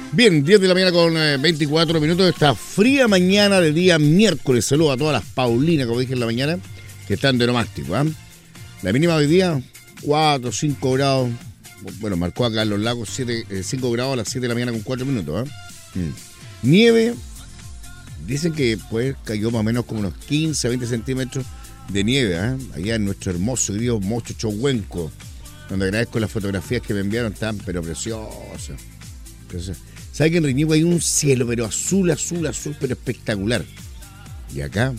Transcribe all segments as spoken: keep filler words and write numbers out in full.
Bien, diez de la mañana con eh, veinticuatro minutos. Esta fría mañana de día miércoles. Saludos a todas las Paulinas, como dije en la mañana, que están de nomástico. ¿eh? La mínima de hoy día, cuatro, cinco grados. Bueno, marcó acá en Los Lagos siete, eh, cinco grados a las siete de la mañana con cuatro minutos. ¿eh? Mm. Nieve. Dicen que pues cayó más o menos como unos quince, veinte centímetros de nieve. ¿eh? Allá en nuestro hermoso querido Mocho Chohuenco, donde agradezco las fotografías que me enviaron, tan pero preciosas. Preciosas. ¿Sabe que en Reñigo hay un cielo, pero azul, azul, azul, pero espectacular? Y acá,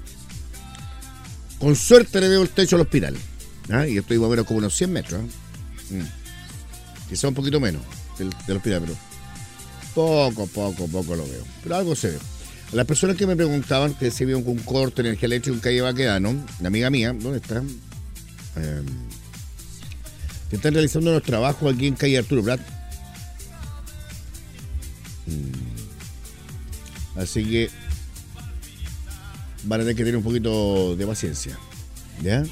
con suerte le veo el techo al hospital. ¿Ah? Y estoy más o menos como unos cien metros. ¿eh? Mm. Quizá un poquito menos del, del hospital, pero poco, poco, poco lo veo. Pero algo se ve. A las personas que me preguntaban que si había un corte de energía eléctrica en calle Baquedano, una amiga mía, ¿dónde está? Eh, que están realizando unos trabajos aquí en calle Arturo Prat. Así que van a tener que tener un poquito de paciencia. ¿Ya?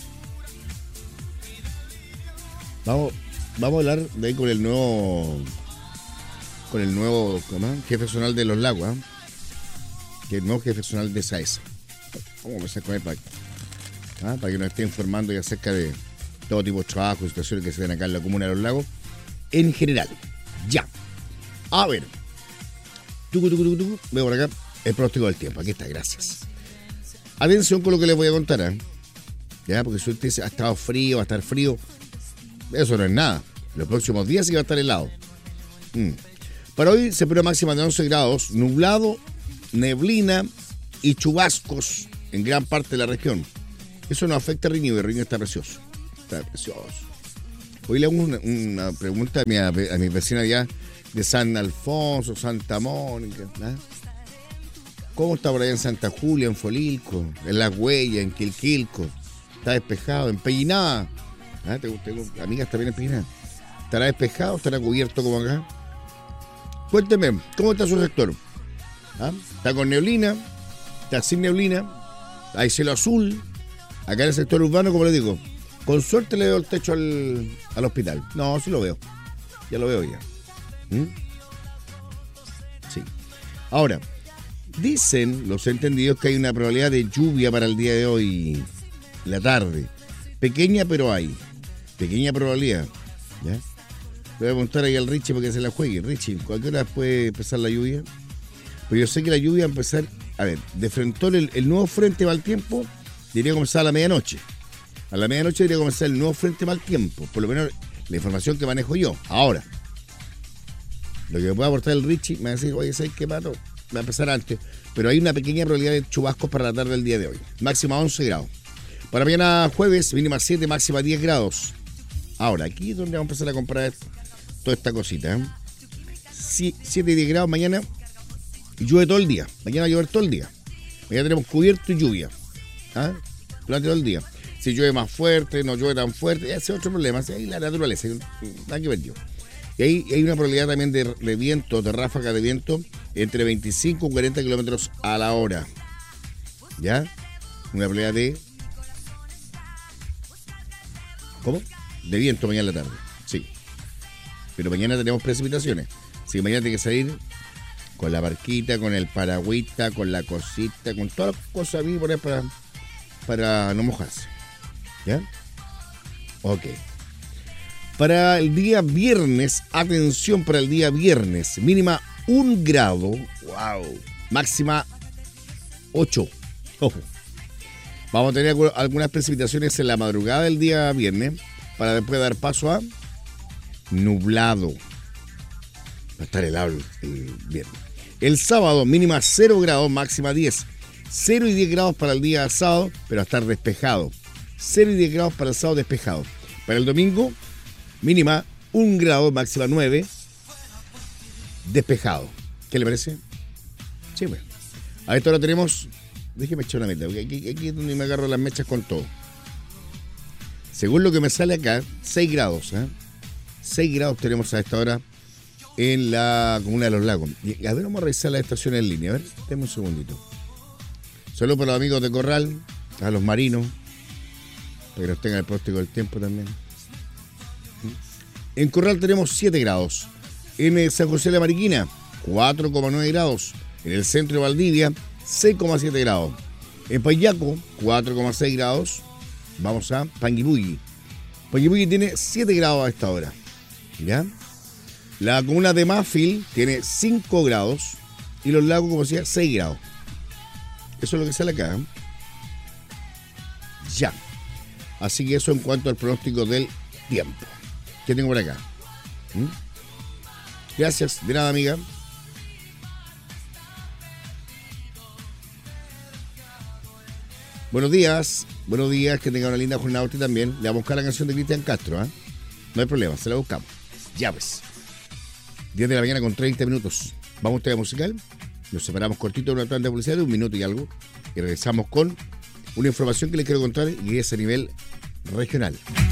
Vamos, vamos a hablar de ahí con el nuevo con el nuevo ¿cómo? jefe zonal de Los Lagos, ¿eh? Que es el nuevo jefe zonal de SAESA. Vamos a empezar con él para, ¿ah? para que nos esté informando ya acerca de todo tipo de trabajo y situaciones que se dan acá en la comuna de Los Lagos en general. Ya. A ver. Tucu, tucu, tucu, tucu. Veo por acá el pronóstico del tiempo. Aquí está, gracias. Atención con lo que les voy a contar, ¿eh? Ya, porque si usted dice, ha estado frío, va a estar frío. Eso no es nada. Los próximos días sí va a estar helado. Mm. Para hoy se espera máxima de once grados, nublado, neblina y chubascos en gran parte de la región. Eso no afecta a Reñigo, Reñigo está precioso. Está precioso. Hoy le hago una, una pregunta a mi, a mi vecina allá de San Alfonso, Santa Mónica. ¿eh? ¿Cómo está por allá en Santa Julia, en Folilco, en Las Huellas, en Quilquilco? ¿Está despejado, empellinada? ¿Ah? ¿Tengo, tengo amigas también empellinadas? ¿Estará despejado o estará cubierto como acá? Cuénteme, ¿cómo está su sector? ¿Ah? ¿Está con neblina? ¿Está sin neblina? ¿Hay cielo azul? Acá en el sector urbano, como le digo, con suerte le veo el techo al, al hospital. No, sí lo veo. Ya lo veo ya. ¿Mm? Sí. Ahora, dicen los entendidos que hay una probabilidad de lluvia para el día de hoy, la tarde. Pequeña, pero hay. Pequeña probabilidad. ¿Ya? Le voy a preguntar ahí al Richie para que se la juegue. Richie, ¿cualquier hora puede empezar la lluvia? Pues yo sé que la lluvia va a empezar. A ver, de frente el, el nuevo frente mal tiempo debería comenzar a la medianoche. A la medianoche debería comenzar el nuevo frente mal tiempo. Por lo menos la información que manejo yo. Ahora, lo que me puede aportar el Richie, me va a decir, oye, ¿sabes qué, Pato? Va a empezar antes. Pero hay una pequeña probabilidad de chubascos para la tarde del día de hoy. Máxima once grados. Para mañana jueves, mínima siete, máxima diez grados. Ahora, aquí es donde vamos a empezar a comprar toda esta cosita. ¿eh? siete y diez grados mañana. Y llueve todo el día. Mañana va a llover todo el día. Mañana tenemos cubierto y lluvia. ¿Ah? Durante todo el día. Si llueve más fuerte, no llueve tan fuerte, ese es otro problema. Ahí la naturaleza, nada que ver yo. Y ahí hay una probabilidad también de, de viento, de ráfaga de viento, entre veinticinco y cuarenta kilómetros a la hora. ¿Ya? Una probabilidad de... ¿Cómo? De viento mañana en la tarde. Sí. Pero mañana tenemos precipitaciones. Así que mañana tiene que salir con la barquita, con el paragüita, con la cosita, con todas las cosas ahí por ahí para, para no mojarse. ¿Ya? Ok. Para el día viernes, atención para el día viernes, mínima un grado, wow, máxima ocho. Ojo. Vamos a tener algunas precipitaciones en la madrugada del día viernes, para después dar paso a nublado. Va a estar helado el viernes. El sábado, mínima cero grados, máxima diez. cero y diez grados para el día sábado, pero va a estar despejado. cero y diez grados para el sábado, despejado. Para el domingo, mínima un grado, máxima nueve, despejado. ¿Qué le parece? Sí, bueno. A esto ahora tenemos... Déjeme echar una meta, porque aquí, aquí es donde me agarro las mechas con todo. Según lo que me sale acá, seis grados. ¿eh? seis grados tenemos a esta hora en la comuna de Los Lagos. Y a ver, vamos a revisar las estaciones en línea. A ver, denme un segundito. Saludos para los amigos de Corral, a los marinos, para que nos tengan el pronóstico del tiempo también. En Corral tenemos siete grados. En San José de la Mariquina, cuatro coma nueve grados. En el centro de Valdivia, seis coma siete grados. En Payaco, cuatro coma seis grados. Vamos a Panguipulli. Panguipulli tiene siete grados a esta hora. ¿Ya? La comuna de Mafil tiene cinco grados. Y Los Lagos, como decía, seis grados. Eso es lo que sale acá. ¿eh? Ya. Así que eso en cuanto al pronóstico del tiempo. ¿Qué tengo por acá? ¿Mm? Gracias. De nada, amiga. Buenos días. Buenos días. Que tenga una linda jornada usted también. Le vamos a buscar la canción de Cristian Castro. ¿eh? No hay problema. Se la buscamos. Ya pues. diez de la mañana con treinta minutos. Vamos a un tema musical. Nos separamos cortito de una tanda de publicidad de un minuto y algo. Y regresamos con una información que les quiero contar y es a nivel regional.